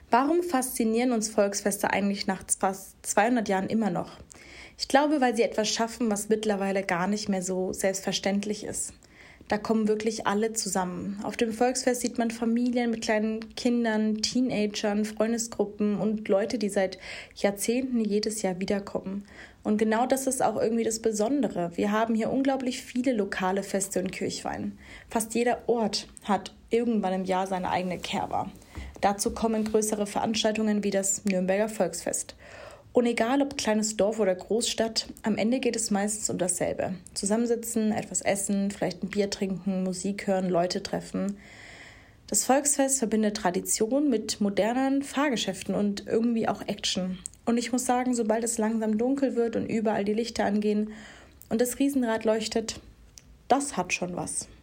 Warum faszinieren uns Volksfeste eigentlich nach fast 200 Jahren immer noch? Ich glaube, weil sie etwas schaffen, was mittlerweile gar nicht mehr so selbstverständlich ist. Da kommen wirklich alle zusammen. Auf dem Volksfest sieht man Familien mit kleinen Kindern, Teenagern, Freundesgruppen und Leute, die seit Jahrzehnten jedes Jahr wiederkommen. Und genau das ist auch irgendwie das Besondere. Wir haben hier unglaublich viele lokale Feste in Kirchweih. Fast jeder Ort hat irgendwann im Jahr seine eigene Kerwa. Dazu kommen größere Veranstaltungen wie das Nürnberger Volksfest. Und egal ob kleines Dorf oder Großstadt, am Ende geht es meistens um dasselbe. Zusammensitzen, etwas essen, vielleicht ein Bier trinken, Musik hören, Leute treffen. Das Volksfest verbindet Tradition mit modernen Fahrgeschäften und irgendwie auch Action. Und ich muss sagen, sobald es langsam dunkel wird und überall die Lichter angehen und das Riesenrad leuchtet, das hat schon was.